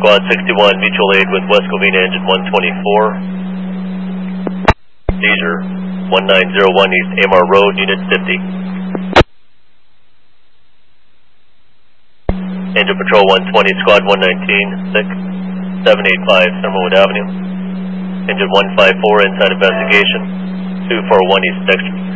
Squad 61, mutual aid with West Covina engine 124. Seizure 1901 East Amar Road, unit 50. Engine Patrol 120, Squad 119, 785 Summerwood Avenue. Engine 154, inside investigation, 241 East Dexter.